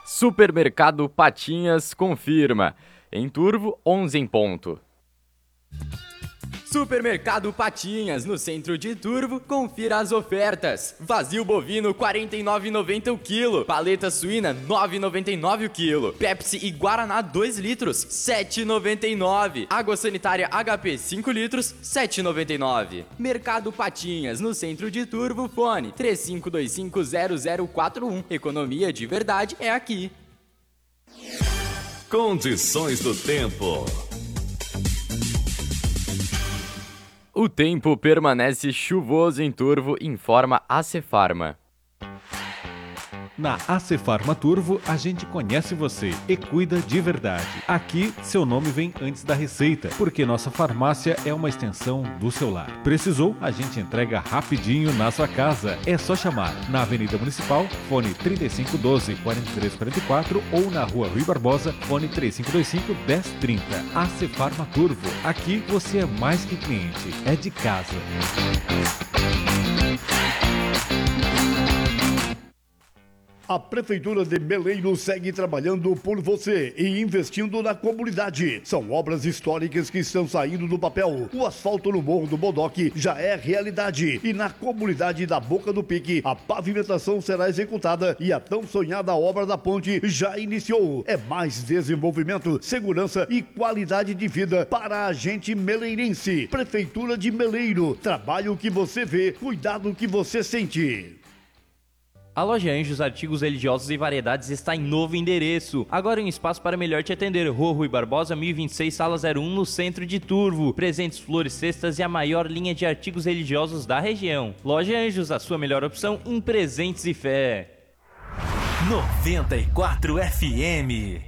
Supermercado Patinhas confirma. Em Turvo, 11 em ponto. Supermercado Patinhas, no centro de Turvo, confira as ofertas. Vazio bovino, R$ 49,90 o quilo. Paleta suína, R$ 9,99 o quilo. Pepsi e Guaraná 2 litros, R$ 7,99. Água sanitária HP 5 litros, R$ 7,99. Mercado Patinhas, no centro de Turvo, fone 35250041. Economia de verdade é aqui. Condições do tempo. O tempo permanece chuvoso em Turvo, informa a Cefarma. Na Acefarma Turvo, a gente conhece você e cuida de verdade. Aqui, seu nome vem antes da receita, porque nossa farmácia é uma extensão do seu lar. Precisou? A gente entrega rapidinho na sua casa. É só chamar na Avenida Municipal, fone 3512-4344 ou na Rua Rui Barbosa, fone 3525-1030. Acefarma Turvo. Aqui você é mais que cliente, é de casa. A Prefeitura de Meleiro segue trabalhando por você e investindo na comunidade. São obras históricas que estão saindo do papel. O asfalto no Morro do Bodoque já é realidade. E na comunidade da Boca do Pique, a pavimentação será executada e a tão sonhada obra da ponte já iniciou. É mais desenvolvimento, segurança e qualidade de vida para a gente meleirense. Prefeitura de Meleiro. Trabalho que você vê, cuidado que você sente. A Loja Anjos Artigos Religiosos e Variedades está em novo endereço. Agora em um espaço para melhor te atender. Rua Rui Barbosa, 1026, Sala 01, no centro de Turvo. Presentes, flores, cestas e a maior linha de artigos religiosos da região. Loja Anjos, a sua melhor opção em presentes e fé. 94 FM.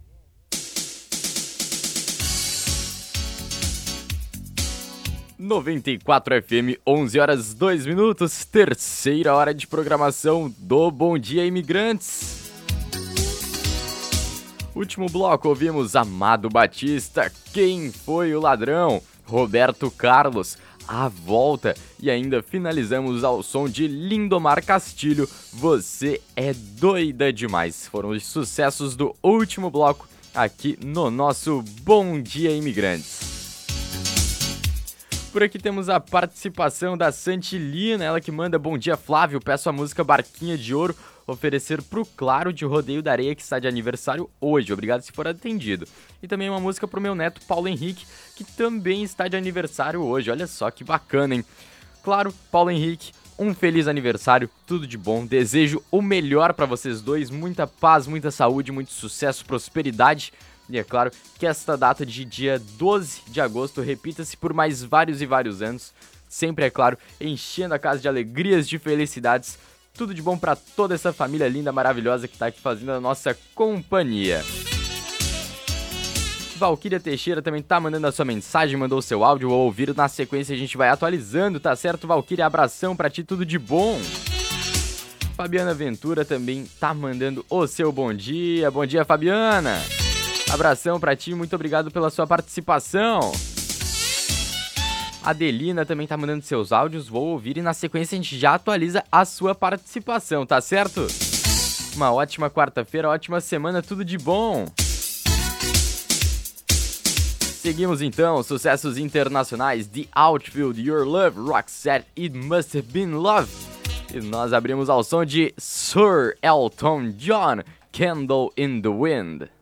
94 FM, 11 horas 2 minutos, terceira hora de programação do Bom Dia Imigrantes. Último bloco, ouvimos Amado Batista, Quem Foi o Ladrão, Roberto Carlos, A Volta e ainda finalizamos ao som de Lindomar Castilho, Você é Doida Demais. Foram os sucessos do último bloco aqui no nosso Bom Dia Imigrantes. Por aqui temos a participação da Santilina, ela que manda: bom dia Flávio, peço a música Barquinha de Ouro, oferecer pro Claro de Rodeio da Areia que está de aniversário hoje, obrigado se for atendido. E também uma música pro meu neto Paulo Henrique, que também está de aniversário hoje, olha só que bacana, hein? Claro, Paulo Henrique, um feliz aniversário, tudo de bom, desejo o melhor para vocês dois, muita paz, muita saúde, muito sucesso, prosperidade. E é claro que esta data de dia 12 de agosto repita-se por mais vários e vários anos. Sempre, é claro, enchendo a casa de alegrias, de felicidades. Tudo de bom para toda essa família linda, maravilhosa que está aqui fazendo a nossa companhia. Valquíria Teixeira também tá mandando a sua mensagem, mandou o seu áudio, vou ouvir na sequência, a gente vai atualizando, tá certo, Valquíria? Abração pra ti, tudo de bom. Fabiana Ventura também tá mandando o seu bom dia Fabiana. Abração pra ti, muito obrigado pela sua participação. Adelina também tá mandando seus áudios, vou ouvir e na sequência a gente já atualiza a sua participação, tá certo? Uma ótima quarta-feira, ótima semana, tudo de bom. Seguimos então, sucessos internacionais, The Outfield, Your Love, Roxette, It Must Have Been Love. E nós abrimos ao som de Sir Elton John, Candle in the Wind.